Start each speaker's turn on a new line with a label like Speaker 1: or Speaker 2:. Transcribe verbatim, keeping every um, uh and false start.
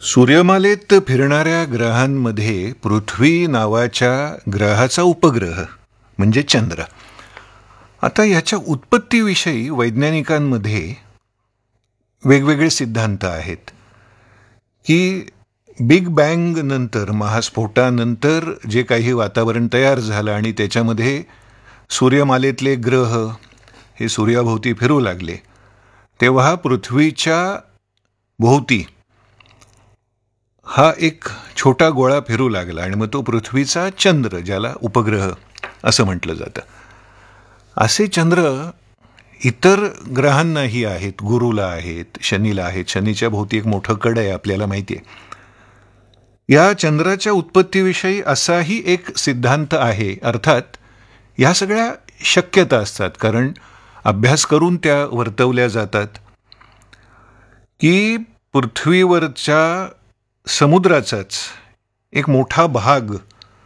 Speaker 1: सूर्यमालेत फिरणाऱ्या ग्रहांमध्ये पृथ्वी नावाच्या ग्रहाचा उपग्रह म्हणजे चंद्र. आता ह्याच्या उत्पत्तीविषयी वैज्ञानिकांमध्ये वेगवेगळे सिद्धांत आहेत की बिग बँग नंतर, महास्फोटानंतर जे काही वातावरण तयार झालं आणि त्याच्यामध्ये सूर्यमालेतले ग्रह हे सूर्याभोवती फिरू लागले, तेव्हा पृथ्वीच्या भोवती हा एक छोटा गोळा फिरू लागला आणि मग तो पृथ्वीचा चंद्र, ज्याला उपग्रह असं म्हटलं जातं. असे चंद्र इतर ग्रहांनाही आहेत. गुरुला आहेत, शनीला आहेत. शनीच्या भोवती एक मोठं कड आहे, आपल्याला माहिती आहे. या चंद्राच्या उत्पत्तीविषयी असाही एक सिद्धांत आहे. अर्थात या सगळ्या शक्यता असतात, कारण अभ्यास करून त्या वर्तवल्या जातात की पृथ्वीवरच्या समुद्राचाच एक मोठा भाग